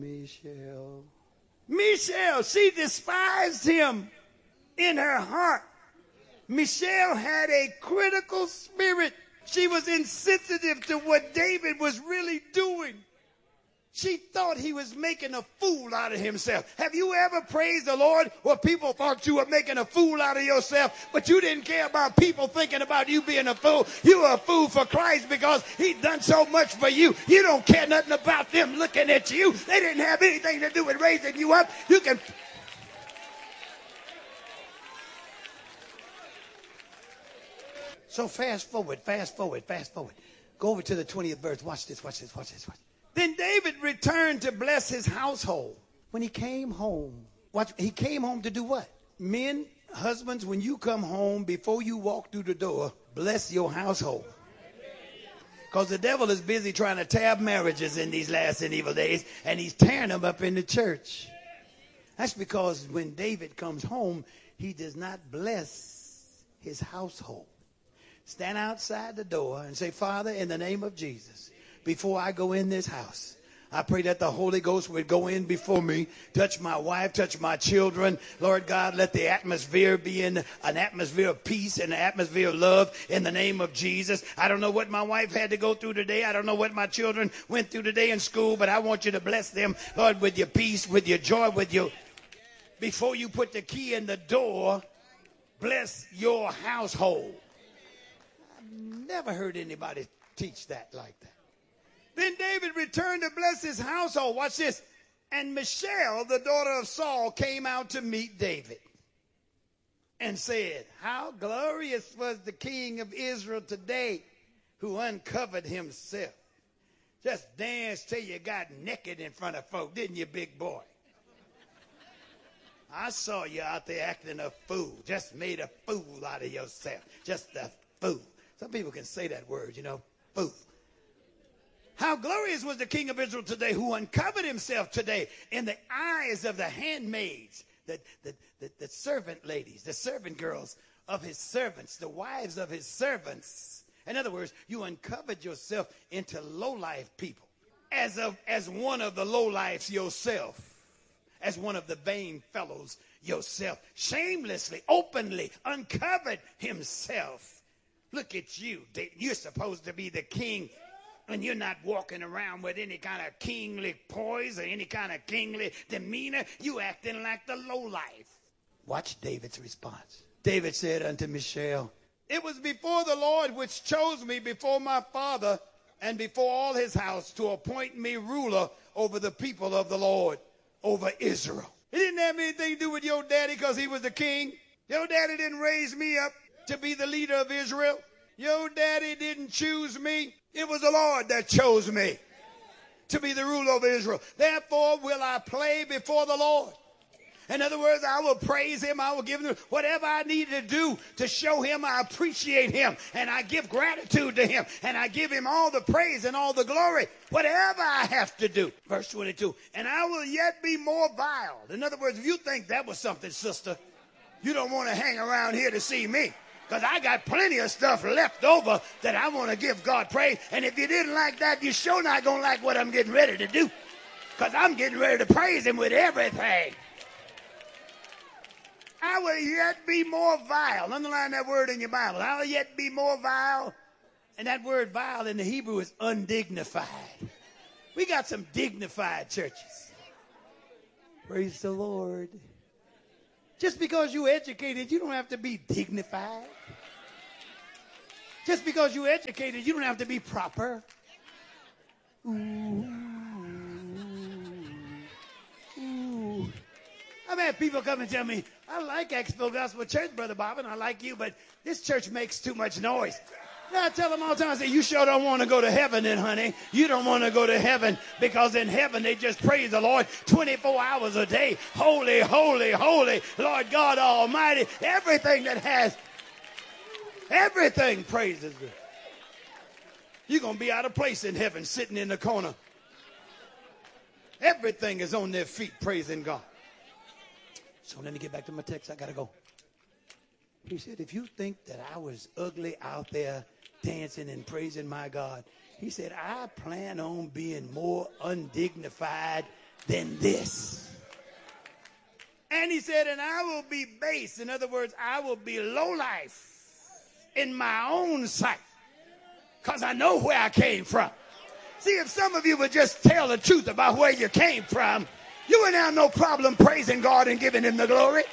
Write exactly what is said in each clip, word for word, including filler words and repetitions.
Michelle. Michelle, she despised him in her heart. Michelle had a critical spirit. She was insensitive to what David was really doing. She thought he was making a fool out of himself. Have you ever praised the Lord where people thought you were making a fool out of yourself, but you didn't care about people thinking about you being a fool? You were a fool for Christ because he's done so much for you. You don't care nothing about them looking at you. They didn't have anything to do with raising you up. You can... So fast forward, fast forward, fast forward. Go over to the twentieth verse. Watch this, watch this, watch this, watch this. Then David returned to bless his household. When he came home, watch, he came home to do what? Men, husbands, when you come home, before you walk through the door, bless your household. Because the devil is busy trying to tear up marriages in these last and evil days, and he's tearing them up in the church. That's because when David comes home, he does not bless his household. Stand outside the door and say, Father, in the name of Jesus, before I go in this house, I pray that the Holy Ghost would go in before me, touch my wife, touch my children. Lord God, let the atmosphere be in an atmosphere of peace and an atmosphere of love in the name of Jesus. I don't know what my wife had to go through today. I don't know what my children went through today in school, but I want you to bless them, Lord, with your peace, with your joy, with your... Before you put the key in the door, bless your household. I've never heard anybody teach that like that. Then David returned to bless his household. Watch this. And Michelle, the daughter of Saul, came out to meet David and said, how glorious was the king of Israel today who uncovered himself. Just danced till you got naked in front of folk, didn't you, big boy? I saw you out there acting a fool. Just made a fool out of yourself. Just a fool. Some people can say that word, you know, fool. How glorious was the king of Israel today who uncovered himself today in the eyes of the handmaids, the, the, the, the servant ladies, the servant girls of his servants, the wives of his servants. In other words, you uncovered yourself into low-life people. As, of, as one of the low-lifes yourself, as one of the vain fellows yourself, shamelessly, openly uncovered himself. Look at you, David. You're supposed to be the king. And you're not walking around with any kind of kingly poise or any kind of kingly demeanor. You acting like the lowlife. Watch David's response. David said unto Michelle, it was before the Lord which chose me before my father and before all his house to appoint me ruler over the people of the Lord, over Israel. It didn't have anything to do with your daddy because he was the king. Your daddy didn't raise me up to be the leader of Israel. Your daddy didn't choose me. It was the Lord that chose me to be the ruler of Israel. Therefore will I play before the Lord. In other words, I will praise him. I will give him whatever I need to do to show him I appreciate him. And I give gratitude to him. And I give him all the praise and all the glory. Whatever I have to do. Verse twenty-two. And I will yet be more vile. In other words, if you think that was something, sister, you don't want to hang around here to see me. Because I got plenty of stuff left over that I want to give God praise. And if you didn't like that, you're sure not going to like what I'm getting ready to do. Because I'm getting ready to praise him with everything. I will yet be more vile. Underline that word in your Bible. I will yet be more vile. And that word vile in the Hebrew is undignified. We got some dignified churches. Praise the Lord. Just because you're educated, you don't have to be dignified. Just because you're educated, you don't have to be proper. Ooh, ooh. I've had people come and tell me, I like Expo Gospel Church, Brother Bob, and I like you, but this church makes too much noise. I tell them all the time, I say, you sure don't want to go to heaven then, honey. You don't want to go to heaven because in heaven they just praise the Lord twenty-four hours a day. Holy, holy, holy, Lord God Almighty. Everything that has, everything praises Him. You're going to be out of place in heaven sitting in the corner. Everything is on their feet praising God. So let me get back to my text. I got to go. He said, if you think that I was ugly out there dancing and praising my God, he said, I plan on being more undignified than this. And he said, and I will be base. In other words, I will be low life in my own sight because I know where I came from. See, if some of you would just tell the truth about where you came from, you wouldn't have no problem praising God and giving him the glory.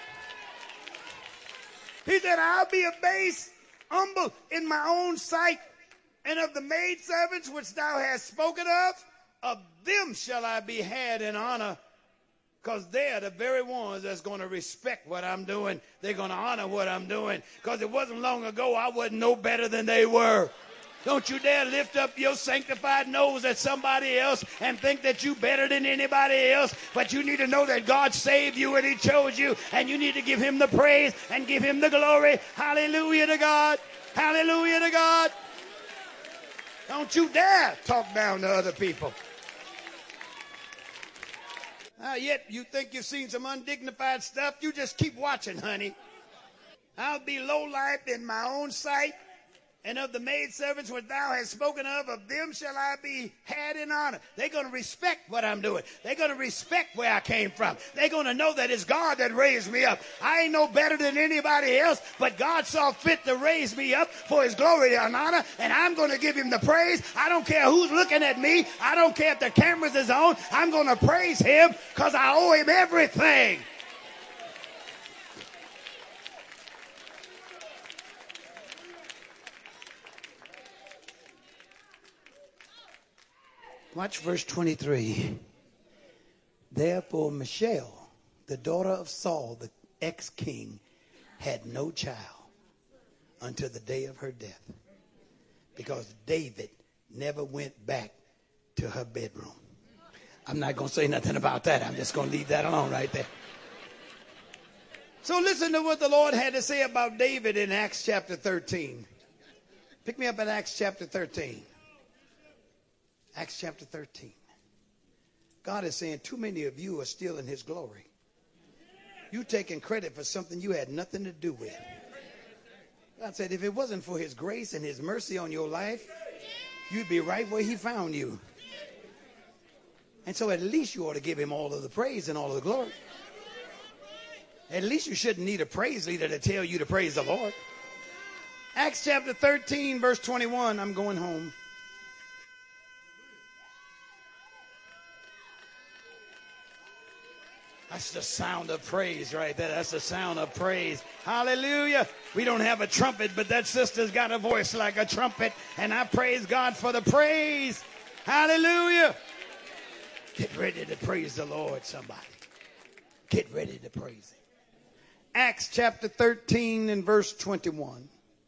He said, I'll be a base, humble in my own sight, and of the maidservants which thou hast spoken of, of them shall I be had in honor, because they're the very ones that's going to respect what I'm doing. They're going to honor what I'm doing, because it wasn't long ago I wasn't no better than they were. Don't you dare lift up your sanctified nose at somebody else and think that you better than anybody else. But you need to know that God saved you and he chose you, and you need to give him the praise and give him the glory. Hallelujah to God. Hallelujah to God. Don't you dare talk down to other people. Uh, yet you think you've seen some undignified stuff. You just keep watching, honey. I'll be low life in my own sight. And of the maidservants which thou hast spoken of, of them shall I be had in honor. They're going to respect what I'm doing. They're going to respect where I came from. They're going to know that it's God that raised me up. I ain't no better than anybody else, but God saw fit to raise me up for his glory and honor, and I'm going to give him the praise. I don't care who's looking at me. I don't care if the cameras is on. I'm going to praise him because I owe him everything. Watch verse twenty-three. Therefore Michal, the daughter of Saul, the ex-king, had no child until the day of her death, because David never went back to her bedroom. I'm not going to say nothing about that. I'm just going to leave that alone right there. So listen to what the Lord had to say about David in Acts chapter thirteen. Pick me up in Acts chapter thirteen. Acts chapter thirteen. God is saying too many of you are stealing his glory. You taking credit for something you had nothing to do with. God said if it wasn't for his grace and his mercy on your life, you'd be right where he found you. And so at least you ought to give him all of the praise and all of the glory. At least you shouldn't need a praise leader to tell you to praise the Lord. Acts chapter thirteen, verse twenty-one. I'm going home. That's the sound of praise right there. That's the sound of praise. Hallelujah. We don't have a trumpet, but that sister's got a voice like a trumpet. And I praise God for the praise. Hallelujah. Get ready to praise the Lord, somebody. Get ready to praise him. Acts chapter thirteen and verse twenty-one.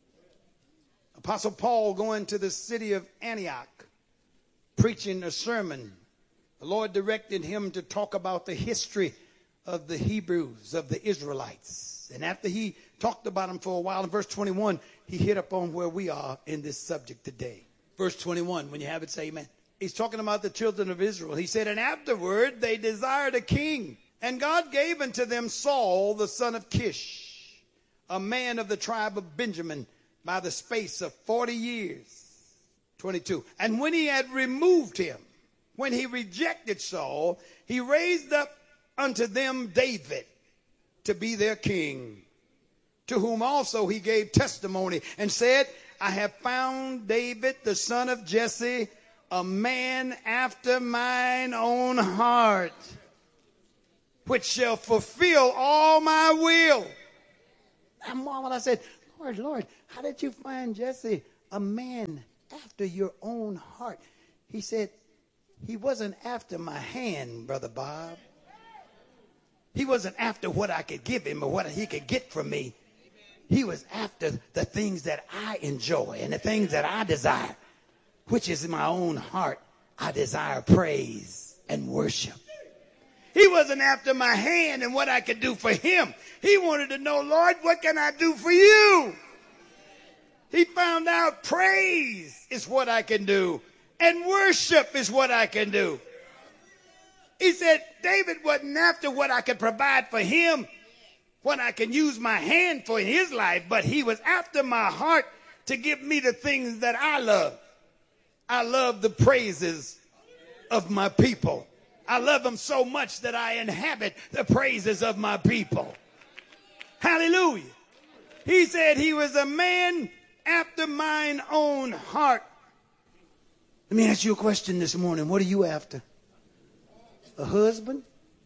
Apostle Paul going to the city of Antioch, preaching a sermon. The Lord directed him to talk about the history of the Hebrews, of the Israelites. And after he talked about them for a while, in verse twenty-one, he hit up on where we are in this subject today. Verse twenty-one, when you have it, say amen. He's talking about the children of Israel. He said, and afterward they desired a king. And God gave unto them Saul, the son of Kish, a man of the tribe of Benjamin, by the space of forty years. twenty-two. And when he had removed him, when he rejected Saul, he raised up unto them David to be their king, to whom also he gave testimony and said, I have found David, the son of Jesse, a man after mine own heart, which shall fulfill all my will. And when I said, Lord, Lord, how did you find Jesse, a man after your own heart? He said, he wasn't after my hand, Brother Bob. He wasn't after what I could give him or what he could get from me. He was after the things that I enjoy and the things that I desire, which is in my own heart. I desire praise and worship. He wasn't after my hand and what I could do for him. He wanted to know, Lord, what can I do for you? He found out praise is what I can do. And worship is what I can do. He said David wasn't after what I could provide for him, what I can use my hand for in his life, but he was after my heart to give me the things that I love. I love the praises of my people. I love him so much that I inhabit the praises of my people. Hallelujah. He said he was a man after mine own heart. Let me ask you a question this morning. What are you after? A husband?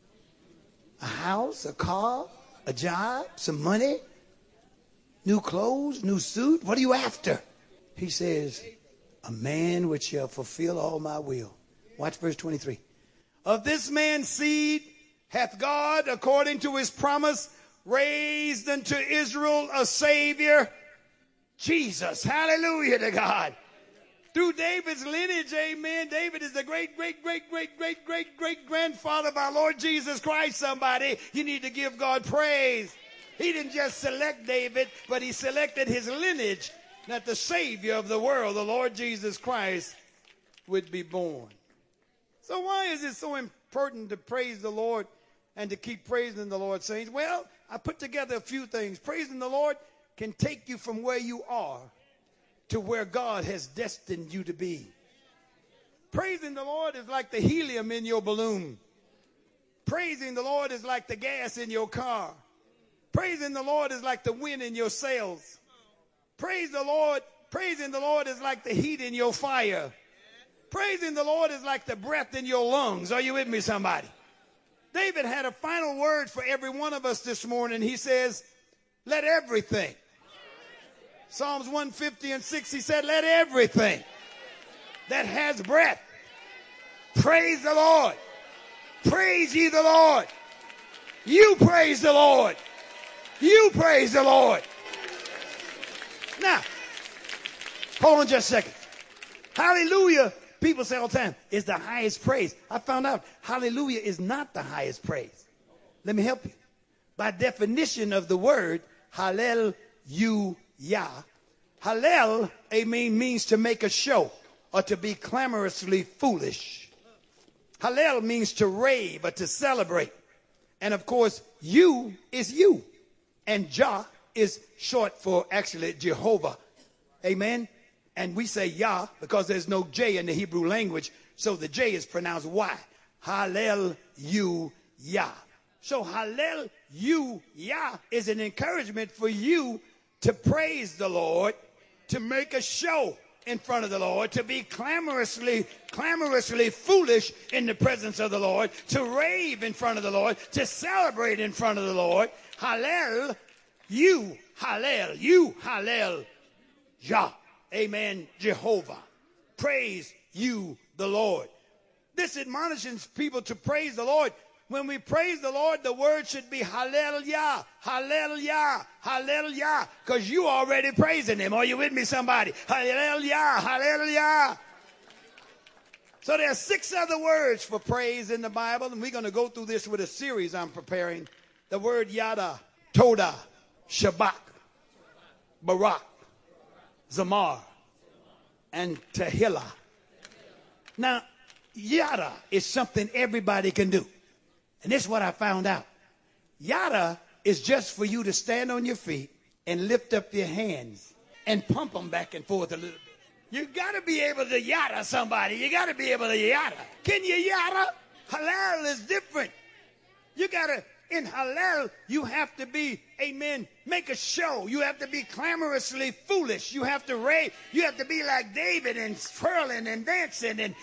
A house? A car? A job? Some money? New clothes? New suit? What are you after? He says, a man which shall fulfill all my will. Watch verse twenty-three. Of this man's seed hath God, according to his promise, raised unto Israel a Savior, Jesus. Hallelujah to God. Through David's lineage, amen. David is the great, great, great, great, great, great, great grandfather of our Lord Jesus Christ. Somebody, you need to give God praise. He didn't just select David, but he selected his lineage, that the Savior of the world, the Lord Jesus Christ, would be born. So why is it so important to praise the Lord and to keep praising the Lord, saints? Well, I put together a few things. Praising the Lord can take you from where you are to where God has destined you to be. Praising the Lord is like the helium in your balloon. Praising the Lord is like the gas in your car. Praising the Lord is like the wind in your sails. Praise the Lord. Praising the Lord is like the heat in your fire. Praising the Lord is like the breath in your lungs. Are you with me, somebody? David had a final word for every one of us this morning. He says, let everything. Psalms one fifty and six, he said, let everything that has breath praise the Lord. Praise ye the Lord. You praise the Lord. You praise the Lord. Now, hold on just a second. Hallelujah, people say all the time, is the highest praise. I found out hallelujah is not the highest praise. Let me help you. By definition of the word, hallelujah, hallel, amen, means to make a show or to be clamorously foolish. Hallel means to rave or to celebrate. And of course, you is you. And Jah is short for actually Jehovah. Amen. And we say Yah because there's no J in the Hebrew language. So the J is pronounced Y. Hallelujah. So Hallelujah is an encouragement for you to praise the Lord, to make a show in front of the Lord, to be clamorously, clamorously foolish in the presence of the Lord, to rave in front of the Lord, to celebrate in front of the Lord. Hallel, you, Hallel, you, Hallel, Jah. Amen, Jehovah. Praise you, the Lord. This admonishes people to praise the Lord. When we praise the Lord, the word should be hallelujah, hallelujah, hallelujah, because you already praising him. Are you with me, somebody? Hallelujah, hallelujah. So there are six other words for praise in the Bible, and we're going to go through this with a series I'm preparing. The word yada, toda, shabak, barak, zamar, and tehillah. Now, yada is something everybody can do. And this is what I found out. Yada is just for you to stand on your feet and lift up your hands and pump them back and forth a little bit. You got to be able to yada somebody. You got to be able to yada. Can you yada? Halal is different. You got to, in halal, you have to be, amen, make a show. You have to be clamorously foolish. You have to rave. You have to be like David and twirling and dancing and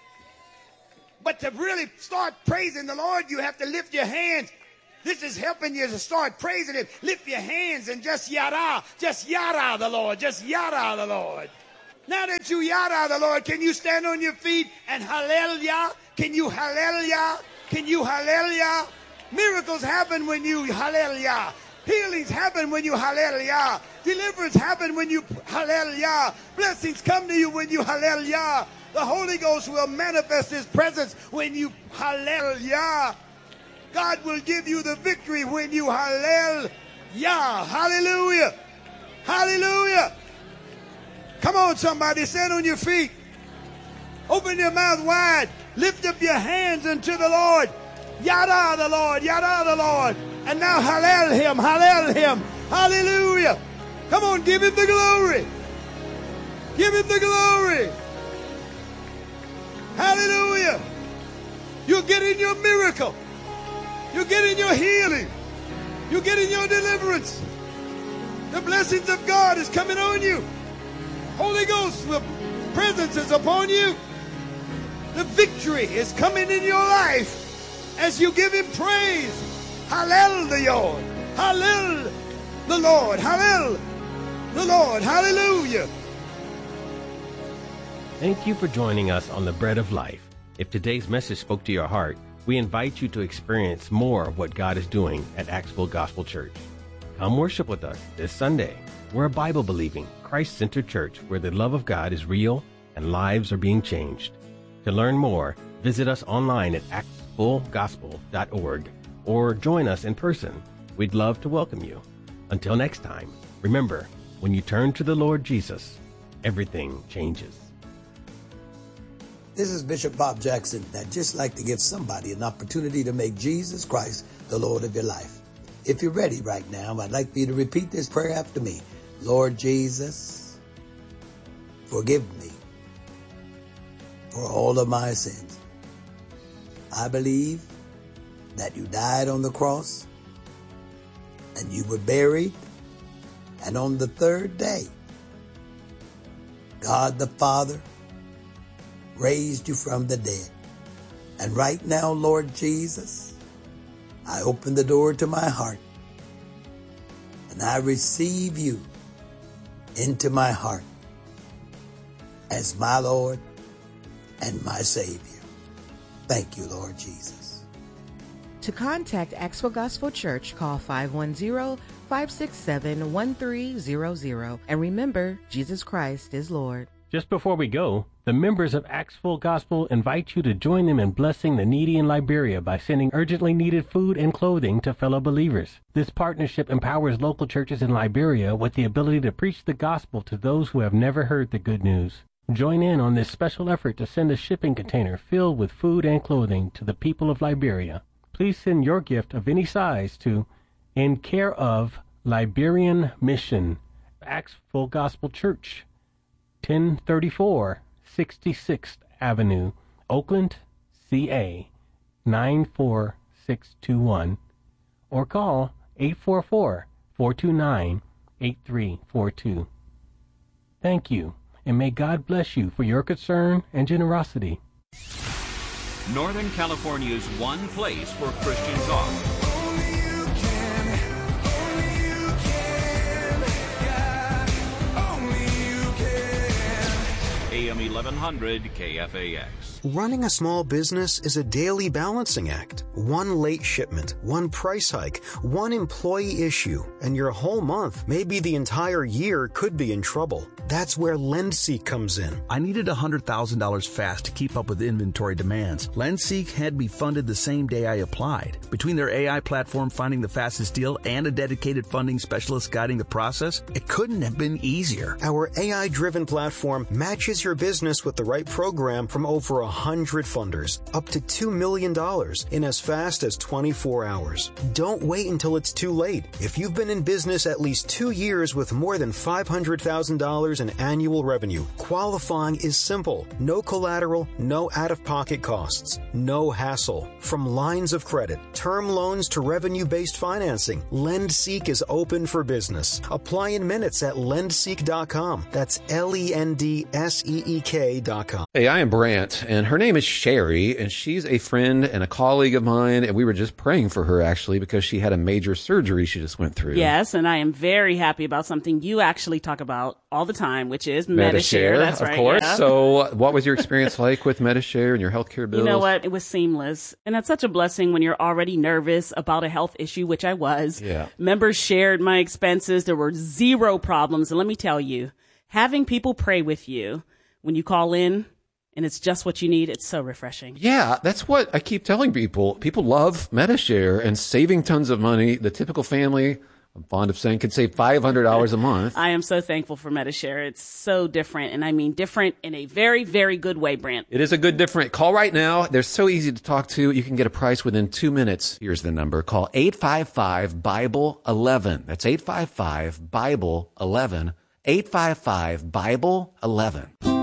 But to really start praising the Lord, you have to lift your hands. This is helping you to start praising him. Lift your hands and just yada. Just yada the Lord. Just yada the Lord. Now that you yada the Lord, can you stand on your feet and hallelujah? Can you hallelujah? Can you hallelujah? Miracles happen when you hallelujah. Healings happen when you hallelujah. Deliverance happen when you hallelujah. Blessings come to you when you hallelujah. The Holy Ghost will manifest his presence when you hallelujah. God will give you the victory when you hallelujah. Hallelujah. Hallelujah. Come on, somebody. Stand on your feet. Open your mouth wide. Lift up your hands unto the Lord. Yada the Lord. Yada the Lord. And now hallel him. Hallel him. Hallelujah. Come on. Give him the glory. Give him the glory. Hallelujah. You're getting your miracle. You're getting your healing. You're getting your deliverance. The blessings of God is coming on you. Holy Ghost, the presence is upon you. The victory is coming in your life as you give him praise. Hallelujah. Hallelujah. The Lord. Hallelujah. The Lord. Hallelujah. Thank you for joining us on The Bread of Life. If today's message spoke to your heart, we invite you to experience more of what God is doing at Axville Gospel Church. Come worship with us this Sunday. We're a Bible-believing, Christ-centered church where the love of God is real and lives are being changed. To learn more, visit us online at axville gospel dot org or join us in person. We'd love to welcome you. Until next time, remember, when you turn to the Lord Jesus, everything changes. This is Bishop Bob Jackson. I'd just like to give somebody an opportunity to make Jesus Christ the Lord of your life. If you're ready right now, I'd like for you to repeat this prayer after me. Lord Jesus, forgive me for all of my sins. I believe that you died on the cross and you were buried, and on the third day, God the Father raised you from the dead. And right now, Lord Jesus, I open the door to my heart and I receive you into my heart as my Lord and my Savior. Thank you, Lord Jesus. To contact Axville Gospel Church, call five one zero, five six seven, one three zero zero. And remember, Jesus Christ is Lord. Just before we go, the members of Axville Gospel invite you to join them in blessing the needy in Liberia by sending urgently needed food and clothing to fellow believers. This partnership empowers local churches in Liberia with the ability to preach the gospel to those who have never heard the good news. Join in on this special effort to send a shipping container filled with food and clothing to the people of Liberia. Please send your gift of any size to In Care of Liberian Mission, Axville Gospel Church, ten thirty-four sixty-sixth Avenue, Oakland, C A nine four six two one, or call eight four four, four two nine, eight three four two. Thank you, and may God bless you for your concern and generosity. Northern California's one place for Christian talk. Only you can, only you can, God, only you can. A M eleven hundred K F A X. Running a small business is a daily balancing act. One late shipment, one price hike, one employee issue, and your whole month, maybe the entire year, could be in trouble. That's where LendSeek comes in. I needed one hundred thousand dollars fast to keep up with inventory demands. LendSeek had me funded the same day I applied. Between their A I platform finding the fastest deal and a dedicated funding specialist guiding the process, it couldn't have been easier. Our A I-driven platform matches your business with the right program from over one hundred funders, up to two million dollars in as fast as twenty-four hours. Don't wait until it's too late. If you've been in business at least two years with more than five hundred thousand dollars in annual revenue, qualifying is simple. No collateral, no out-of-pocket costs, no hassle. From lines of credit, term loans to revenue-based financing, LendSeek is open for business. Apply in minutes at lendseek dot com. That's L E N D S E E K dot com. Hey, I am Brant, and her name is Sherry, and she's a friend and a colleague of mine, and we were just praying for her, actually, because she had a major surgery she just went through. Yes, and I am very happy about something you actually talk about all the time, which is Medi-Share. That's of right, course. yeah. So what was your experience like with Medi-Share and your healthcare bills? You know what? It was seamless. And it's such a blessing when you're already nervous about a health issue, which I was. Yeah. Members shared my expenses. There were zero problems. And let me tell you, having people pray with you when you call in, and it's just what you need, it's so refreshing. Yeah, that's what I keep telling people. People love Medi-Share and saving tons of money. The typical family, I'm fond of saying, could save five hundred dollars a month. I am so thankful for Medi-Share. It's so different, and I mean different in a very, very good way, Brant. It is a good different. Call right now. They're so easy to talk to. You can get a price within two minutes. Here's the number. Call eight five five, Bible eleven. That's eight five five, Bible eleven. eight five five, Bible eleven.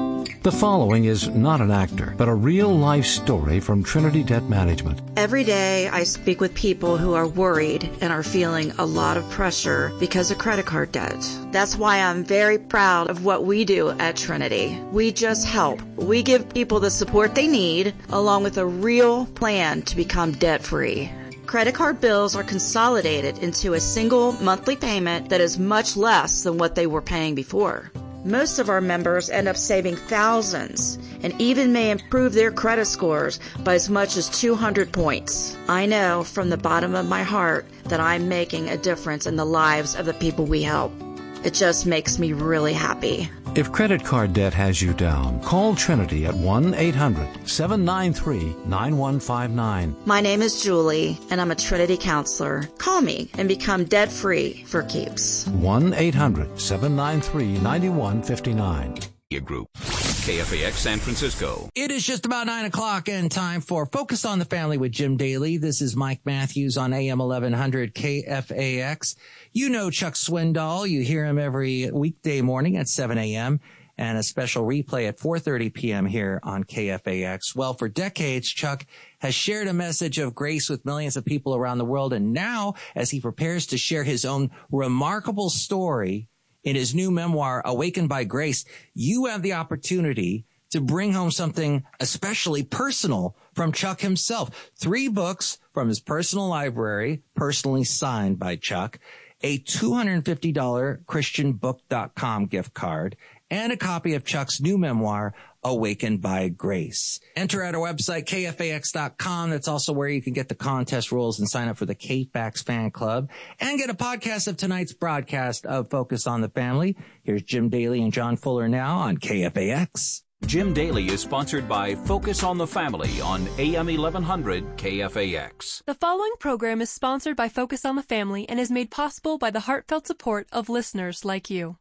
The following is not an actor, but a real-life story from Trinity Debt Management. Every day I speak with people who are worried and are feeling a lot of pressure because of credit card debt. That's why I'm very proud of what we do at Trinity. We just help. We give people the support they need, along with a real plan to become debt-free. Credit card bills are consolidated into a single monthly payment that is much less than what they were paying before. Most of our members end up saving thousands and even may improve their credit scores by as much as two hundred points. I know from the bottom of my heart that I'm making a difference in the lives of the people we help. It just makes me really happy. If credit card debt has you down, call Trinity at one eight hundred seven nine three nine one five nine. My name is Julie, and I'm a Trinity counselor. Call me and become debt-free for keeps. one eight hundred seven nine three nine one five nine. Group. K F A X San Francisco. It is just about nine o'clock and time for Focus on the Family with Jim Daly. This is Mike Matthews on A M eleven hundred K F A X. You know Chuck Swindoll. You hear him every weekday morning at seven a.m. and a special replay at four thirty p.m. here on K F A X. Well, for decades, Chuck has shared a message of grace with millions of people around the world. And now, as he prepares to share his own remarkable story in his new memoir, Awakened by Grace, you have the opportunity to bring home something especially personal from Chuck himself. Three books from his personal library, personally signed by Chuck, a two hundred fifty dollars Christian book dot com gift card, and a copy of Chuck's new memoir, Awakened by Grace. Enter at our website, K F A X dot com. That's also where you can get the contest rules and sign up for the K-Fax fan club and get a podcast of tonight's broadcast of Focus on the Family. Here's Jim Daly and John Fuller now on K F A X. Jim Daly is sponsored by Focus on the Family on A M eleven hundred K F A X. The following program is sponsored by Focus on the Family and is made possible by the heartfelt support of listeners like you.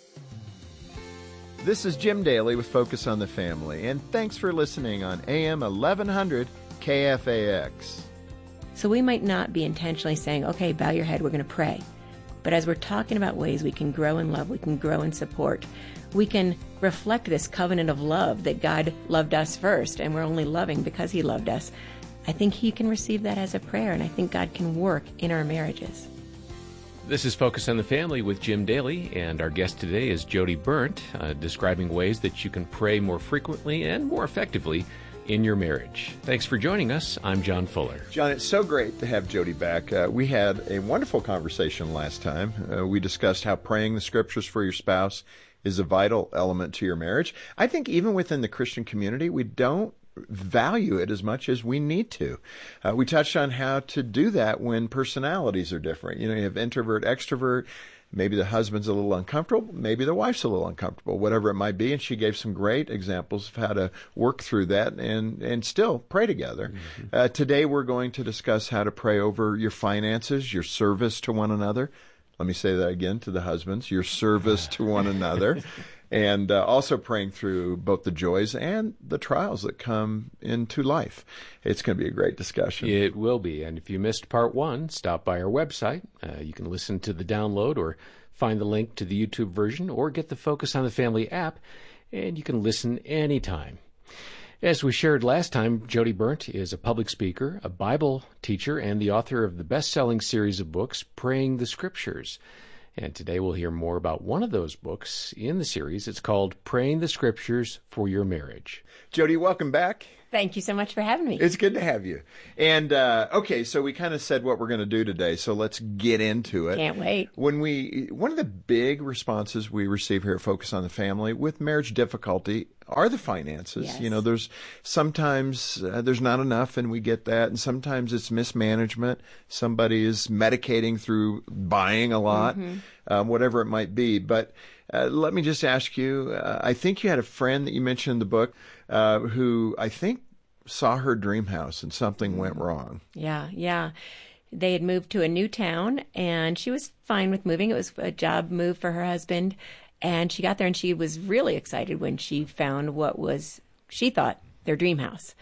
This is Jim Daly with Focus on the Family, and thanks for listening on A M eleven hundred K F A X. So we might not be intentionally saying, okay, bow your head, we're going to pray. But as we're talking about ways we can grow in love, we can grow in support, we can reflect this covenant of love that God loved us first, and we're only loving because he loved us. I think he can receive that as a prayer, and I think God can work in our marriages. This is Focus on the Family with Jim Daly, and our guest today is Jody Burnt, uh, describing ways that you can pray more frequently and more effectively in your marriage. Thanks for joining us. I'm John Fuller. John, it's so great to have Jody back. Uh, we had a wonderful conversation last time. Uh, we discussed how praying the scriptures for your spouse is a vital element to your marriage. I think even within the Christian community, we don't value it as much as we need to. Uh, we touched on how to do that when personalities are different. You know, you have introvert, extrovert. Maybe the husband's a little uncomfortable. Maybe the wife's a little uncomfortable, whatever it might be. And she gave some great examples of how to work through that and, and still pray together. Mm-hmm. Uh, today, we're going to discuss how to pray over your finances, your service to one another. Let me say that again to the husbands, your service to one another. And uh, also praying through both the joys and the trials that come into life. It's going to be a great discussion. It will be. And if you missed part one, stop by our website. Uh, you can listen to the download or find the link to the YouTube version or get the Focus on the Family app, and you can listen anytime. As we shared last time, Jody Burnt is a public speaker, a Bible teacher, and the author of the best-selling series of books, Praying the Scriptures. And today we'll hear more about one of those books in the series. It's called Praying the Scriptures for Your Marriage. Jody, welcome back. Thank you so much for having me. It's good to have you. And, uh, okay, so we kind of said what we're going to do today, so let's get into it. Can't wait. When we, one of the big responses we receive here at Focus on the Family with marriage difficulty are the finances. Yes. You know, there's sometimes uh, there's not enough, and we get that, and sometimes it's mismanagement. Somebody is medicating through buying a lot, mm-hmm. um, whatever it might be. But uh, let me just ask you, uh, I think you had a friend that you mentioned in the book uh, who I think saw her dream house and something went wrong. Yeah, yeah. They had moved to a new town, and she was fine with moving. It was a job move for her husband. And she got there, and she was really excited when she found what was, she thought, their dream house.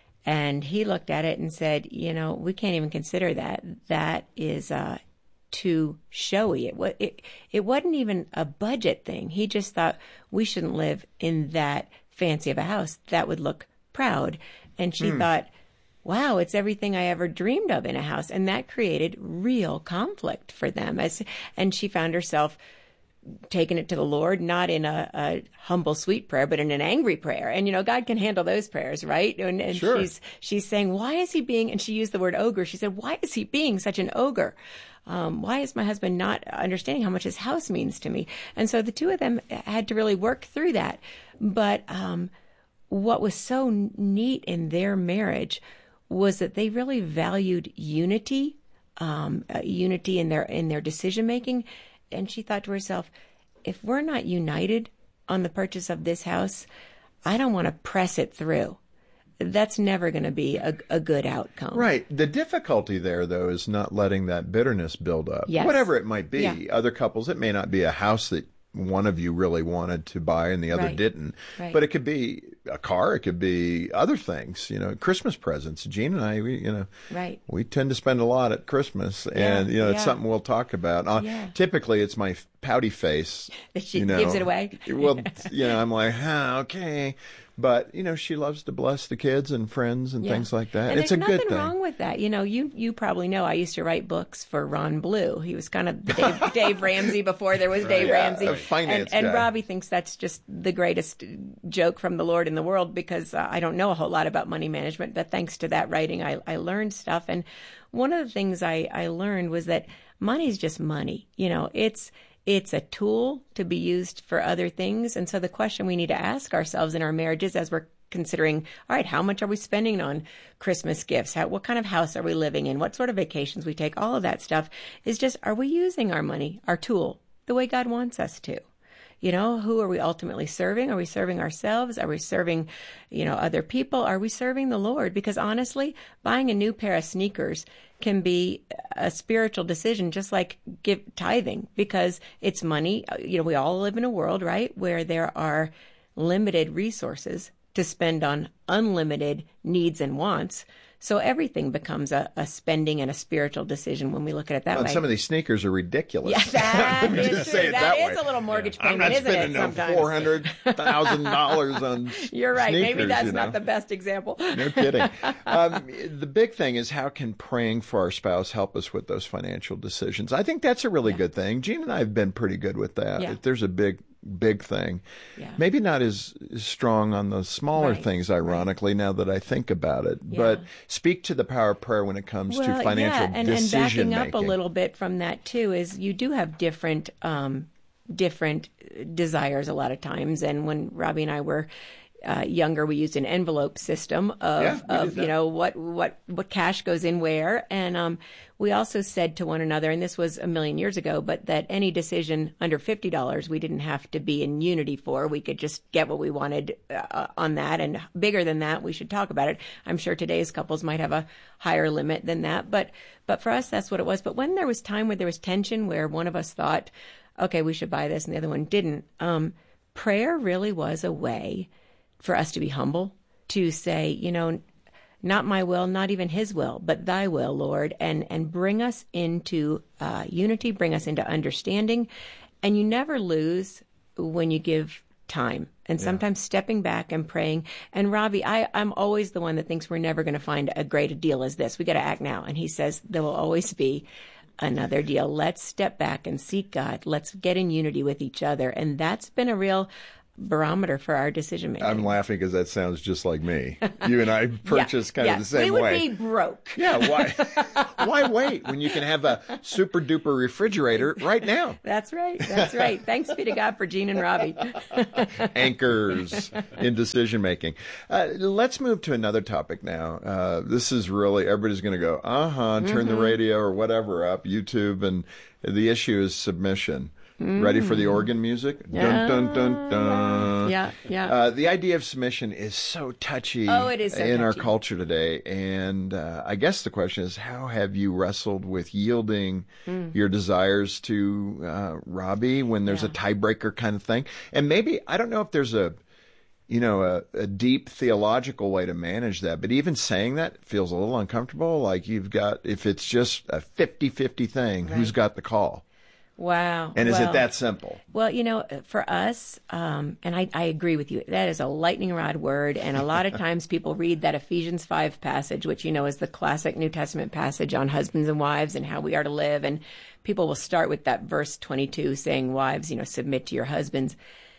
And he looked at it and said, you know, we can't even consider that. That is uh, too showy. It, it, it wasn't even a budget thing. He just thought we shouldn't live in that fancy of a house, that would look proud. And she Hmm. thought, wow, it's everything I ever dreamed of in a house. And that created real conflict for them. As, and she found herself taking it to the Lord, not in a, a humble, sweet prayer, but in an angry prayer. And, you know, God can handle those prayers, right? And, and Sure. she's, she's saying, why is he being, and she used the word ogre. She said, why is he being such an ogre? Um, why is my husband not understanding how much his house means to me? And so the two of them had to really work through that. But, um, what was so neat in their marriage was that they really valued unity, um, uh, unity in their, in their decision making. And she thought to herself, if we're not united on the purchase of this house, I don't want to press it through. That's never going to be a, a good outcome. Right. The difficulty there, though, is not letting that bitterness build up. Yes. Whatever it might be. Yeah. Other couples, it may not be a house that one of you really wanted to buy and the other Right. didn't. Right. But it could be a car. It could be other things, you know, Christmas presents. Gene and I, we, you know, Right. we tend to spend a lot at Christmas, and, Yeah, you know, it's yeah. something we'll talk about. Uh, Yeah. Typically, it's my pouty face. That she you know. gives it away. Well, you know, I'm like, ah, okay. But, you know, she loves to bless the kids and friends and Yeah. things like that. And It's a there's good nothing thing. wrong with that. You know, you you probably know I used to write books for Ron Blue. He was kind of the Dave, Dave Ramsey before there was Dave Yeah, Ramsey. a finance and, and guy. Robbie thinks that's just the greatest joke from the Lord in the world because uh, I don't know a whole lot about money management, but thanks to that writing, I, I learned stuff. And one of the things I, I learned was that money is just money. You know, it's It's a tool to be used for other things. And so the question we need to ask ourselves in our marriages as we're considering, all right, how much are we spending on Christmas gifts? How, what kind of house are we living in? What sort of vacations we take? All of that stuff is just, are we using our money, our tool, the way God wants us to? You know, who are we ultimately serving? Are we serving ourselves? Are we serving, you know, other people? Are we serving the Lord? Because honestly, buying a new pair of sneakers can be a spiritual decision, just like give tithing, because it's money. You know, we all live in a world, right, where there are limited resources to spend on unlimited needs and wants. So everything becomes a, a spending and a spiritual decision when we look at it that Well, way. some of these sneakers are ridiculous. Yeah, that Let me is just true. say it That that is way. a little mortgage I'm payment, not isn't it, spending no sometimes? four hundred thousand dollars on You're right. Maybe sneakers, that's you know? not the best example. No kidding. Um, the big thing is, how can praying for our spouse help us with those financial decisions? I think that's a really good thing. Gene and I have been pretty good with that. Yeah. If there's a big, big thing, Yeah. maybe not as, as strong on the smaller Right, things, ironically, now that I think about it. Yeah. But speak to the power of prayer when it comes to financial yeah, and, and decision backing up making. a little bit from that too is you do have different um, different desires a lot of times. And when Robbie and I were uh, younger, we used an envelope system of, Yeah, we did of that. you know what what what cash goes in where. And um, we also said to one another, and this was a million years ago, but that any decision under fifty dollars we didn't have to be in unity for. We could just get what we wanted uh, on that, and bigger than that, we should talk about it. I'm sure today's couples might have a higher limit than that, but but for us, that's what it was. But when there was time where there was tension, where one of us thought, okay, we should buy this, and the other one didn't, um, prayer really was a way for us to be humble, to say, you know, not my will, not even his will, but thy will, Lord, and, and bring us into uh, unity, bring us into understanding. And you never lose when you give time. And Yeah. sometimes stepping back and praying. And Robbie, I, I'm always the one that thinks we're never going to find a great a deal as this. We got to act now. And he says there will always be another deal. Let's step back and seek God. Let's get in unity with each other. And that's been a real barometer for our decision making. I'm laughing because that sounds just like me. You and I purchase kind yeah. of the same we would way. be broke. Yeah, why? Why wait when you can have a super duper refrigerator right now? That's right. That's right. Thanks be to God for Gene and Robbie. Anchors in decision making. Uh, let's move to another topic now. Uh, this is really, everybody's going to go, uh huh, turn the Mhm. radio or whatever up, YouTube, and the issue is submission. Ready for the organ music? Dun, dun, dun, dun. Yeah, yeah. Uh, the idea of submission is so touchy Oh, it is so in our touchy. culture today. And uh, I guess the question is, how have you wrestled with yielding Mm. your desires to uh, Robbie when there's a tiebreaker kind of thing? And maybe, I don't know if there's a, you know, a, a deep theological way to manage that. But even saying that feels a little uncomfortable. Like you've got, if it's just a fifty-fifty thing, who's Right. got the call? Wow. And is well, it that simple? Well, you know, for us, um, and I, I agree with you, that is a lightning rod word. And a lot of times people read that Ephesians five passage, which, you know, is the classic New Testament passage on husbands and wives and how we are to live. And people will start with that verse twenty-two saying, wives, you know, submit to your husbands.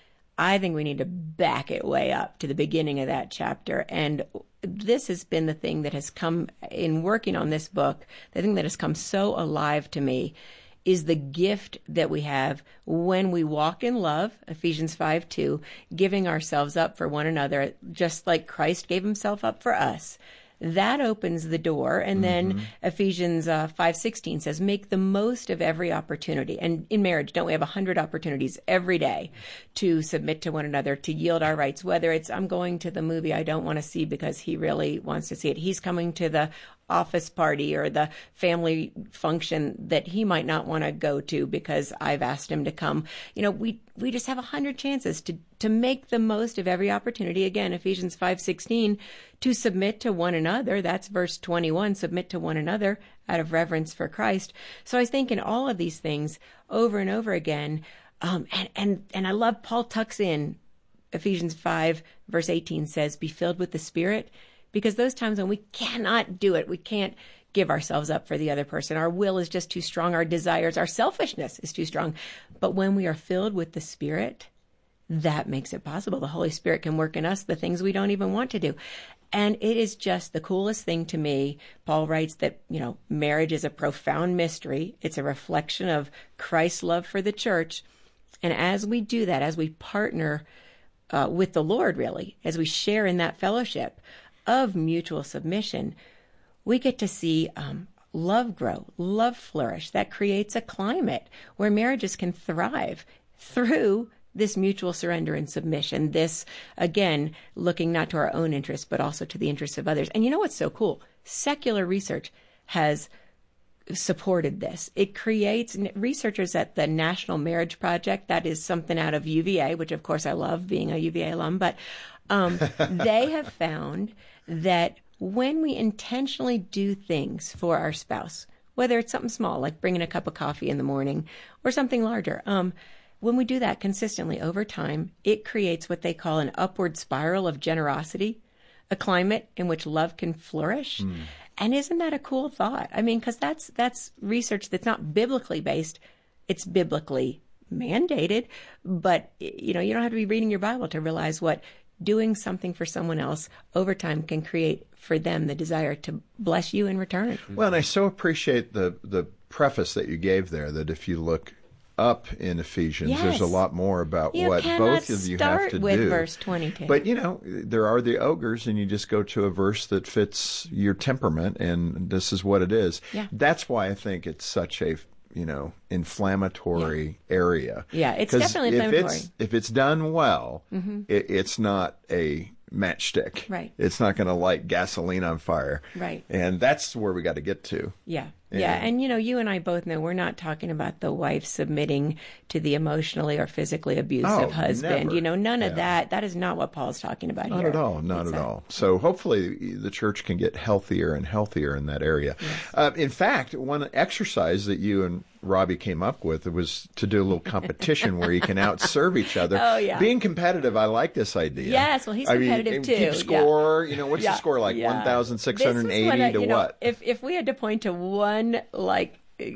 I think we need to back it way up to the beginning of that chapter. And this has been the thing that has come in working on this book, the thing that has come so alive to me is the gift that we have when we walk in love, Ephesians five two, giving ourselves up for one another, just like Christ gave himself up for us. That opens the door. And then mm-hmm. Ephesians uh, five sixteen says, make the most of every opportunity. And in marriage, don't we have one hundred opportunities every day to submit to one another, to yield our rights, whether it's I'm going to the movie I don't want to see because he really wants to see it. He's coming to the office party or the family function that he might not want to go to because I've asked him to come. You know, we we just have a hundred chances to to make the most of every opportunity. Again, Ephesians five sixteen, to submit to one another. That's verse twenty-one, submit to one another out of reverence for Christ. So I was thinking all of these things over and over again. Um, and, and, and I love Paul tucks in Ephesians five verse eighteen says, be filled with the Spirit. Because those times when we cannot do it, we can't give ourselves up for the other person. Our will is just too strong. Our desires, our selfishness is too strong. But when we are filled with the Spirit, that makes it possible. The Holy Spirit can work in us the things we don't even want to do. And it is just the coolest thing to me. Paul writes that, you know, marriage is a profound mystery. It's a reflection of Christ's love for the church. And as we do that, as we partner uh, with the Lord, really, as we share in that fellowship of mutual submission, we get to see um, love grow, love flourish. That creates a climate where marriages can thrive through this mutual surrender and submission. This, again, looking not to our own interests, but also to the interests of others. And you know what's so cool? Secular research has supported this. It creates researchers at the National Marriage Project. That is something out of U V A, which of course I love being a U V A alum, but um, they have found that when we intentionally do things for our spouse, whether it's something small, like bringing a cup of coffee in the morning, or something larger, um, when we do that consistently over time, it creates what they call an upward spiral of generosity, a climate in which love can flourish. Mm. And isn't that a cool thought? I mean, because that's that's research that's not biblically based. It's biblically mandated. But, you know, you don't have to be reading your Bible to realize what doing something for someone else over time can create for them the desire to bless you in return. Well, and I so appreciate the, the preface that you gave there, that if you look up in Ephesians, yes. there's a lot more about you what both of you have to with do. Verse twenty-two. But, you know, there are the ogres, and you just go to a verse that fits your temperament, and this is what it is. Yeah. That's why I think it's such a, you know, inflammatory yeah. area. Yeah, it's definitely inflammatory. If it's, if it's done well, mm-hmm. it, it's not a matchstick. Right. It's not going to light gasoline on fire. Right. And that's where we got to get to. Yeah. Yeah, and you know, you and I both know we're not talking about the wife submitting to the emotionally or physically abusive oh, husband. Never. You know, none yeah. of that. That is not what Paul's talking about not here. Not at all. Not it's at a, all. So hopefully the church can get healthier and healthier in that area. Yes. Uh, in fact, one exercise that you and Robbie came up with was to do a little competition where you can outserve each other. Oh, yeah. Being competitive, I like this idea. Yes, well, he's competitive I mean, too. Keep score. Yeah. You know, what's yeah. the score like? Yeah. one thousand six hundred eighty I, to you know, what? If if we had to point to one, like,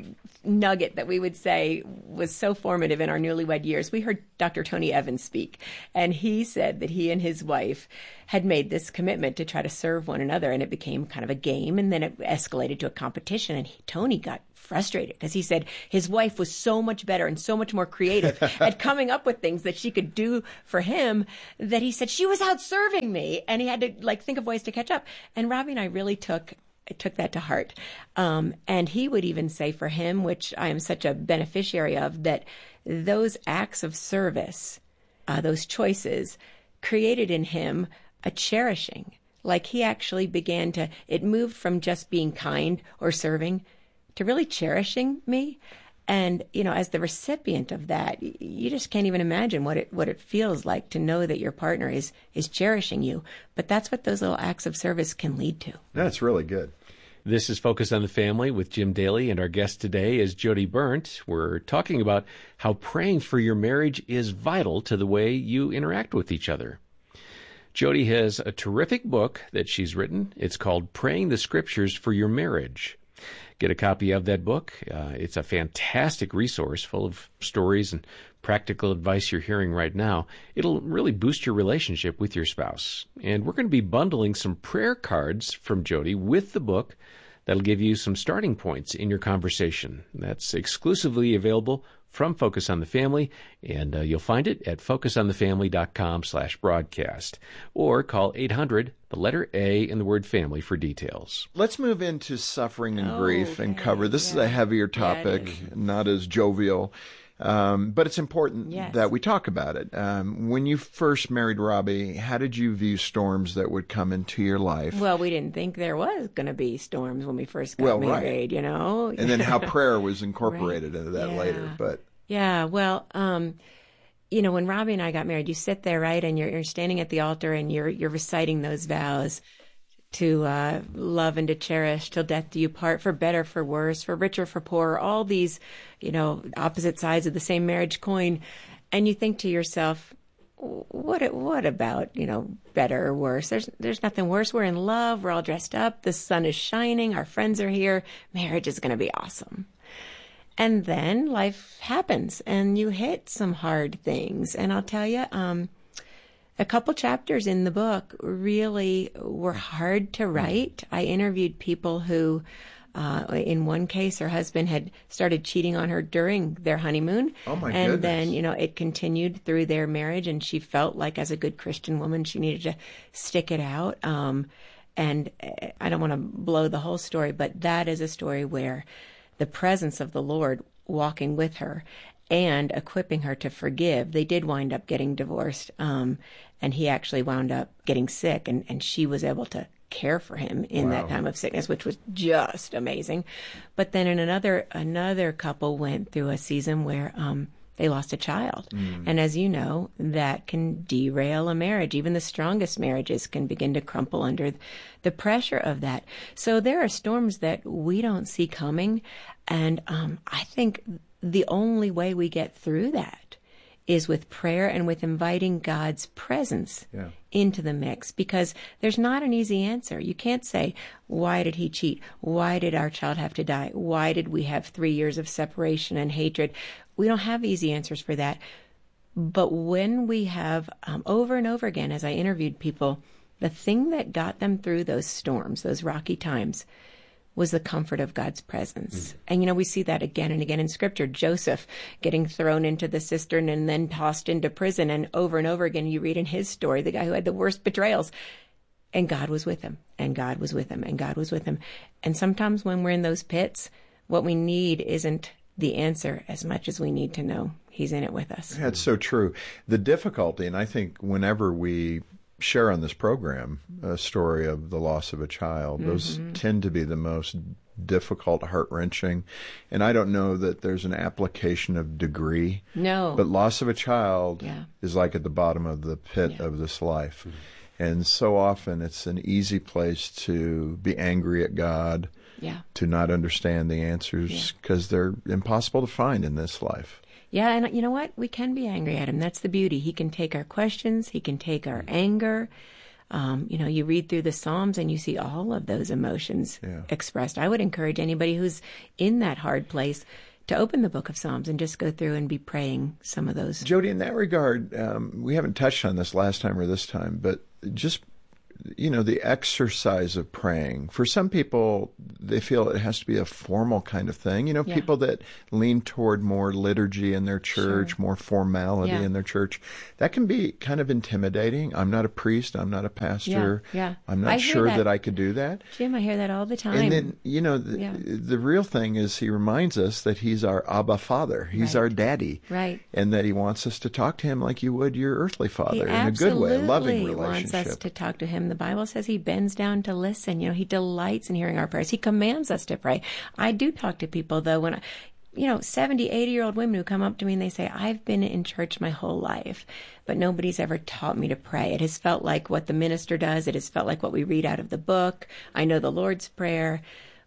nugget that we would say was so formative in our newlywed years, we heard Doctor Tony Evans speak, and he said that he and his wife had made this commitment to try to serve one another, and it became kind of a game, and then it escalated to a competition, and he, Tony got frustrated because he said his wife was so much better and so much more creative at coming up with things that she could do for him that he said she was out serving me, and he had to like think of ways to catch up. And Robbie and I really took I took that to heart. Um, and he would even say for him, which I am such a beneficiary of, that those acts of service, uh, those choices, created in him a cherishing. Like he actually began to, it moved from just being kind or serving to really cherishing me. And, you know, as the recipient of that, you just can't even imagine what it what it feels like to know that your partner is is cherishing you. But that's what those little acts of service can lead to. That's really good. This is Focus on the Family with Jim Daly, and our guest today is Jody Berndt. We're talking about how praying for your marriage is vital to the way you interact with each other. Jody has a terrific book that she's written. It's called Praying the Scriptures for Your Marriage. Get a copy of that book. Uh, it's a fantastic resource full of stories and practical advice you're hearing right now. It'll really boost your relationship with your spouse. And we're going to be bundling some prayer cards from Jody with the book that'll give you some starting points in your conversation. That's exclusively available from Focus on the Family, and uh, you'll find it at focusonthefamily.com slash broadcast, or call eight hundred, the letter A, and the word family for details. Let's move into suffering and Oh, grief and okay. cover. This is Yeah. a heavier Yeah, it topic, is. not as jovial, um, but it's important Yes. that we talk about it. Um, when you first married Robbie, how did you view storms that would come into your life? Well, we didn't think there was going to be storms when we first got Well, right. married, you know? And then how prayer was incorporated Right. into that Yeah. later. But Yeah, well, um, you know, when Robbie and I got married, you sit there, right, and you're, you're standing at the altar and you're you're reciting those vows to uh, love and to cherish till death do you part, for better, for worse, for richer, for poorer, all these, you know, opposite sides of the same marriage coin. And you think to yourself, what what about, you know, better or worse? There's there's nothing worse. We're in love. We're all dressed up. The sun is shining. Our friends are here. Marriage is going to be awesome. And then life happens and you hit some hard things. And I'll tell you, um, a couple chapters in the book really were hard to write. I interviewed people who, uh, in one case, her husband had started cheating on her during their honeymoon. Oh, my And goodness. then, you know, it continued through their marriage, and she felt like, as a good Christian woman, she needed to stick it out. Um, and uh, I don't want to blow the whole story, but that is a story where the presence of the Lord walking with her and equipping her to forgive. They did wind up getting divorced, um, and he actually wound up getting sick, and, and she was able to care for him in that Wow. time of sickness, which was just amazing. But then in another another couple went through a season where um, they lost a child. Mm. And as you know, that can derail a marriage. Even the strongest marriages can begin to crumple under the pressure of that. So there are storms that we don't see coming. And um, I think the only way we get through that is with prayer and with inviting God's presence Yeah. into the mix, because there's not an easy answer. You can't say, why did he cheat? Why did our child have to die? Why did we have three years of separation and hatred? We don't have easy answers for that. But when we have, um, over and over again, as I interviewed people, the thing that got them through those storms, those rocky times, was the comfort of God's presence. Mm. And, you know, we see that again and again in Scripture. Joseph getting thrown into the cistern and then tossed into prison. And over and over again, you read in his story, the guy who had the worst betrayals. And God was with him, and God was with him, and God was with him. And sometimes when we're in those pits, what we need isn't the answer as much as we need to know he's in it with us. That's so true. The difficulty, and I think whenever we share on this program a story of the loss of a child, those Mhm. tend to be the most difficult, heart-wrenching. And I don't know that there's an application of degree. No. But loss of a child Yeah. is like at the bottom of the pit of this life. And so often it's an easy place to be angry at God, Yeah. to not understand the answers because they're impossible to find in this life. Yeah, and you know what? We can be angry at him. That's the beauty. He can take our questions. He can take our anger. Um, you know, you read through the Psalms and you see all of those emotions Yeah. expressed. I would encourage anybody who's in that hard place to open the book of Psalms and just go through and be praying some of those. Jody, in that regard, um, we haven't touched on this last time or this time, but just, you know, the exercise of praying. For some people, they feel it has to be a formal kind of thing. You know, Yeah. people that lean toward more liturgy in their church, Sure. more formality Yeah. in their church. That can be kind of intimidating. I'm not a priest. I'm not a pastor. Yeah, yeah. I'm not I hear sure that. that I could do that. Jim, I hear that all the time. And then, you know, the, Yeah. the real thing is he reminds us that he's our Abba Father. He's Right. our daddy. Right. And that he wants us to talk to him like you would your earthly He father in a good way, a loving absolutely wants relationship. us to talk to him. The Bible says he bends down to listen. You know, he delights in hearing our prayers. He commands us to pray. I do talk to people, though, when I, you know, seventy, eighty-year-old women who come up to me and they say, I've been in church my whole life, but nobody's ever taught me to pray. It has felt like what the minister does. It has felt like what we read out of the book. I know the Lord's Prayer.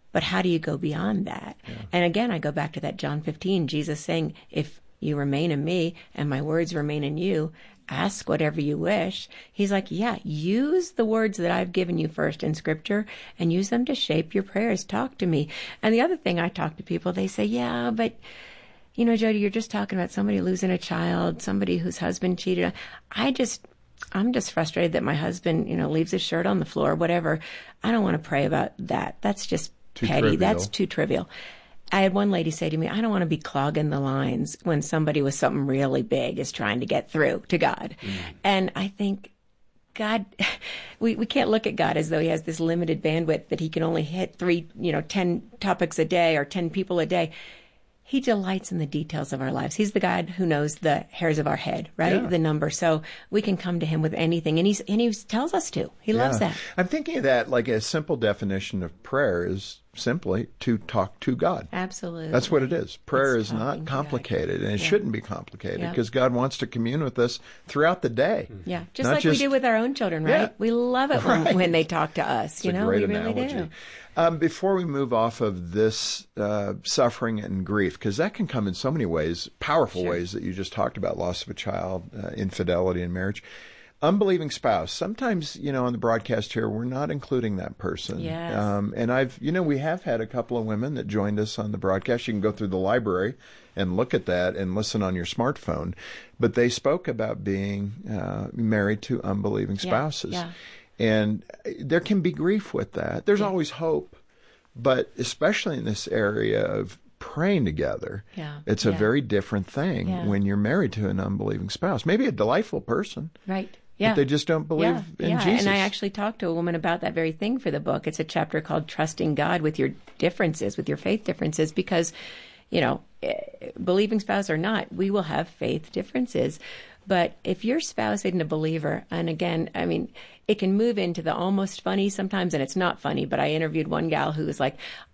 But how do you go beyond that? Yeah. And again, I go back to that John fifteen, Jesus saying, if you remain in me and my words remain in you, ask whatever you wish. He's like, yeah, use the words that I've given you first in Scripture and use them to shape your prayers. Talk to me. And the other thing, I talk to people, they say, yeah, but, you know, Jody, you're just talking about somebody losing a child, somebody whose husband cheated. I just, I'm just frustrated that my husband, you know, leaves his shirt on the floor, whatever. I don't want to pray about that. That's just too petty. Trivial. That's too trivial. I had one lady say to me, I don't want to be clogging the lines when somebody with something really big is trying to get through to God. Mm. And I think God, we, we can't look at God as though he has this limited bandwidth that he can only hit three, you know, ten topics a day or ten people a day. He delights in the details of our lives. He's the God who knows the hairs of our head, right? Yeah. The number. So we can come to him with anything. And, he's, and he tells us to. He yeah. loves that. I'm thinking of that like a simple definition of prayer is simply to talk to God. Absolutely. That's what it is. Prayer it's is not complicated, and it yeah. shouldn't be complicated because yeah. God wants to commune with us throughout the day. Yeah, just not like just, we do with our own children, right? Yeah. We love it when, right. when they talk to us. It's you a know, great we really analogy. do. Um, before we move off of this uh, suffering and grief, because that can come in so many ways, powerful sure. ways that you just talked about, loss of a child, uh, infidelity in marriage. Unbelieving spouse. Sometimes, you know, on the broadcast here, we're not including that person. Yes. Um, and I've, you know, we have had a couple of women that joined us on the broadcast. You can go through the library and look at that and listen on your smartphone. But they spoke about being uh, married to unbelieving spouses. Yeah. Yeah. And there can be grief with that. There's yeah. always hope. But especially in this area of praying together, yeah. it's a yeah. very different thing yeah. when you're married to an unbelieving spouse. Maybe a delightful person. Right. Yeah. But they just don't believe yeah. in yeah. Jesus. And I actually talked to a woman about that very thing for the book. It's a chapter called Trusting God with Your Differences, with Your Faith Differences, because, you know, believing spouse or not, we will have faith differences. But if your spouse isn't a believer, and again, I mean, it can move into the almost funny sometimes, and it's not funny, but I interviewed one gal who was like,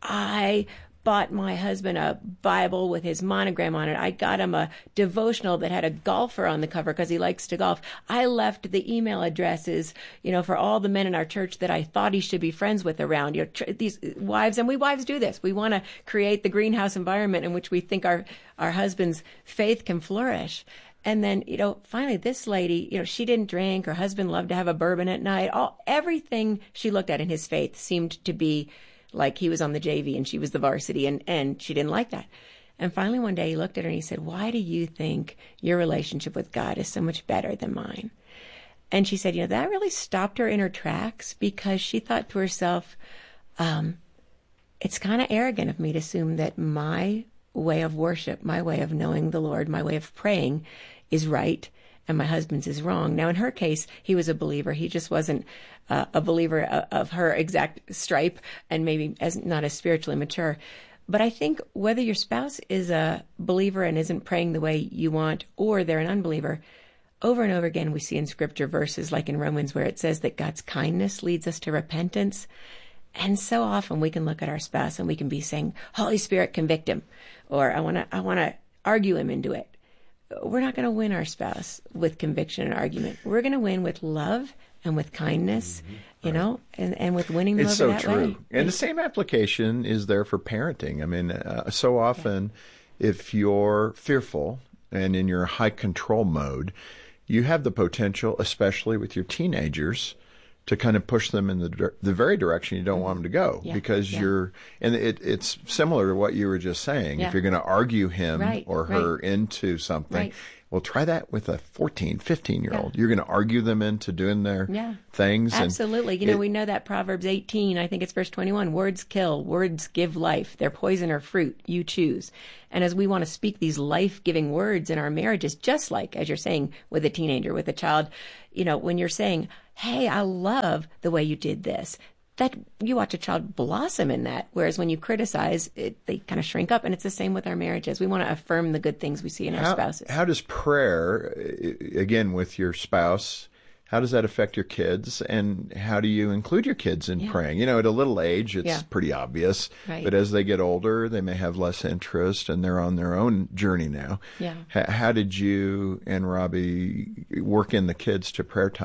I bought my husband a Bible with his monogram on it. I got him a devotional that had a golfer on the cover because he likes to golf. I left the email addresses, you know, for all the men in our church that I thought he should be friends with around. You know, tr- these wives, and we wives do this. We want to create the greenhouse environment in which we think our, our husband's faith can flourish. And then, you know, finally this lady, you know, she didn't drink. Her husband loved to have a bourbon at night. All everything she looked at in his faith seemed to be like he was on the J V and she was the varsity, and, and she didn't like that. And finally one day he looked at her and he said, why do you think your relationship with God is so much better than mine? And she said, you know, that really stopped her in her tracks, because she thought to herself, um, it's kind of arrogant of me to assume that my way of worship, my way of knowing the Lord, my way of praying is right, and my husband's is wrong. Now, in her case, he was a believer. He just wasn't uh, a believer of, of her exact stripe, and maybe as not as spiritually mature. But I think whether your spouse is a believer and isn't praying the way you want, or they're an unbeliever, over and over again we see in Scripture verses like in Romans where it says that God's kindness leads us to repentance. And so often we can look at our spouse and we can be saying, Holy Spirit, convict him, or I want to I want to argue him into it. We're not going to win our spouse with conviction and argument. We're going to win with love and with kindness, mm-hmm. you right. know, and, and with winning them it's over so that true. way. And the same application is there for parenting. I mean, uh, so often yeah. if you're fearful and in your high control mode, you have the potential, especially with your teenagers, to kind of push them in the the very direction you don't want them to go, yeah, because yeah. you're, and it, it's similar to what you were just saying. Yeah. If you're going to argue him right, or her right. into something, right. well, try that with a fourteen, fifteen-year-old. Yeah. You're going to argue them into doing their yeah. things. Absolutely. And you know, it, we know that Proverbs eighteen, I think it's verse twenty-one, words kill, words give life. They're poison or fruit, you choose. And as we want to speak these life-giving words in our marriages, just like, as you're saying, with a teenager, with a child, you know, when you're saying, hey, I love the way you did this, that you watch a child blossom in that. Whereas when you criticize, it, they kind of shrink up. And it's the same with our marriages. We want to affirm the good things we see in how, our spouses. How does prayer, again, with your spouse, how does that affect your kids? And how do you include your kids in yeah. praying? You know, at a little age, it's yeah. pretty obvious. Right. But as they get older, they may have less interest, and they're on their own journey now. Yeah. H- how did you and Robbie work in the kids to prayer time?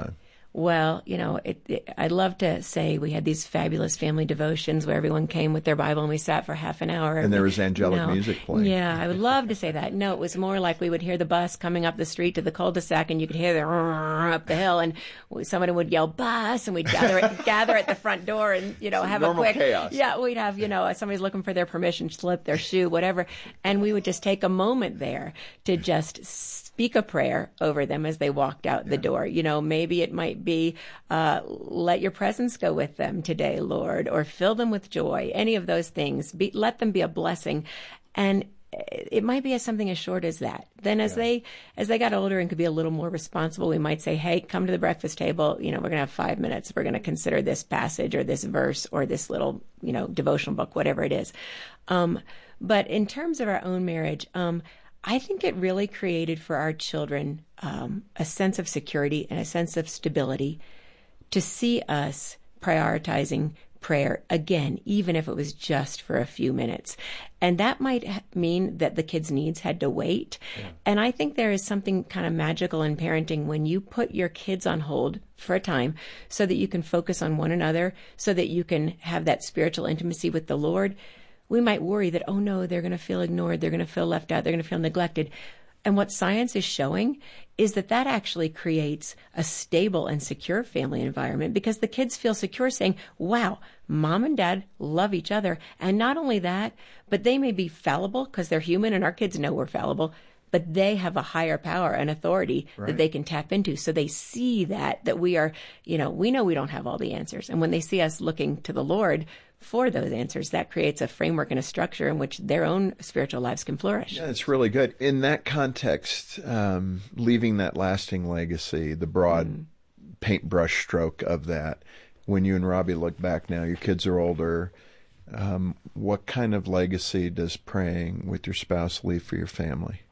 Well, you know, it, it, I'd love to say we had these fabulous family devotions where everyone came with their Bible and we sat for half an hour. And there was angelic no. music playing. Yeah, I would love to say that. No, it was more like we would hear the bus coming up the street to the cul-de-sac, and you could hear the up the hill, and somebody would yell bus, and we'd gather at, gather at the front door and, you know, have Normal a quick chaos. Yeah, we'd have, you know, somebody's looking for their permission, slip their shoe, whatever, and we would just take a moment there to just speak a prayer over them as they walked out the door. You know, maybe it might be, uh, let your presence go with them today, Lord, or fill them with joy. Any of those things. Be, let them be a blessing. And it might be as something as short as that. Then as yeah. they, as they got older and could be a little more responsible, we might say, hey, come to the breakfast table. You know, we're going to have five minutes. We're going to consider this passage or this verse or this little, you know, devotional book, whatever it is. Um, but in terms of our own marriage, um, I think it really created for our children um, a sense of security and a sense of stability to see us prioritizing prayer again, even if it was just for a few minutes. And that might mean that the kids' needs had to wait. Yeah. And I think there is something kind of magical in parenting when you put your kids on hold for a time so that you can focus on one another, so that you can have that spiritual intimacy with the Lord. We might worry that, oh no, they're going to feel ignored, they're going to feel left out, they're going to feel neglected. And what science is showing is that that actually creates a stable and secure family environment because the kids feel secure saying, wow, mom and dad love each other. And not only that, but they may be fallible because they're human and our kids know we're fallible, but they have a higher power and authority right. that they can tap into. So they see that, that we are, you know, we know we don't have all the answers. And when they see us looking to the Lord for those answers, that creates a framework and a structure in which their own spiritual lives can flourish. Yeah, it's really good. In that context, um, leaving that lasting legacy, the broad mm. paintbrush stroke of that, when you and Robbie look back now, your kids are older, um, what kind of legacy does praying with your spouse leave for your family?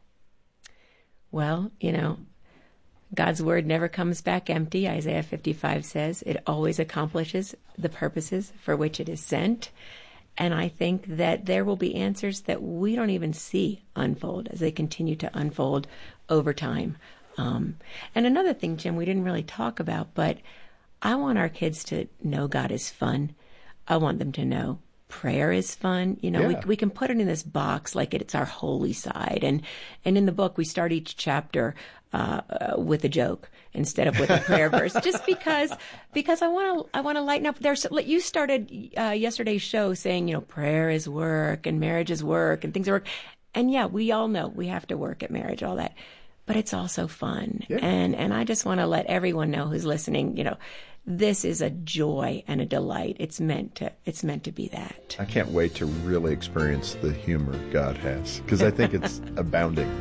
Well, you know, God's word never comes back empty, Isaiah fifty-five says. It always accomplishes the purposes for which it is sent. And I think that there will be answers that we don't even see unfold as they continue to unfold over time. Um, and another thing, Jim, we didn't really talk about, but I want our kids to know God is fun. I want them to know prayer is fun. You know, yeah. we we can put it in this box like it's our holy side. And, and in the book, we start each chapter uh, uh, with a joke instead of with a prayer verse, just because, because I want to, I want to lighten up. There's, you started uh, yesterday's show saying, you know, prayer is work and marriage is work and things are work. And yeah, we all know we have to work at marriage, all that, but it's also fun. Yeah. And, and I just want to let everyone know who's listening, you know, this is a joy and a delight. It's meant to, it's meant to be that. I can't wait to really experience the humor God has, because I think it's abounding.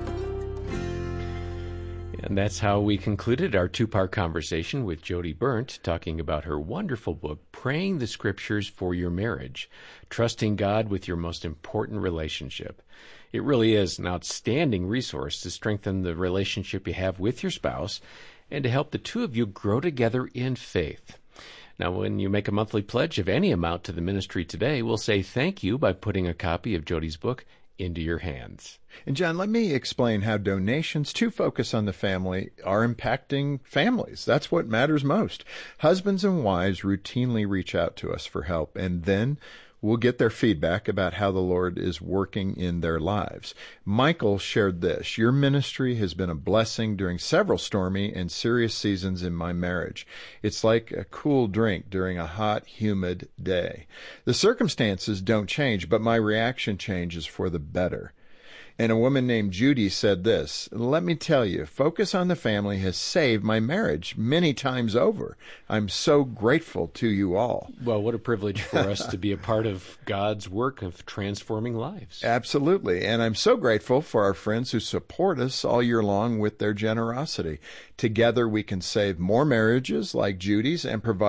And that's how we concluded our two-part conversation with Jody Berndt, talking about her wonderful book, Praying the Scriptures for Your Marriage, Trusting God with Your Most Important Relationship. It really is an outstanding resource to strengthen the relationship you have with your spouse and to help the two of you grow together in faith. Now, when you make a monthly pledge of any amount to the ministry today, we'll say thank you by putting a copy of Jody's book into your hands. And John, let me explain how donations to Focus on the Family are impacting families. That's what matters most. Husbands and wives routinely reach out to us for help, and then we'll get their feedback about how the Lord is working in their lives. Michael shared this: your ministry has been a blessing during several stormy and serious seasons in my marriage. It's like a cool drink during a hot, humid day. The circumstances don't change, but my reaction changes for the better. And a woman named Judy said this: let me tell you, Focus on the Family has saved my marriage many times over. I'm so grateful to you all. Well, what a privilege for us to be a part of God's work of transforming lives. Absolutely. And I'm so grateful for our friends who support us all year long with their generosity. Together we can save more marriages like Judy's and provide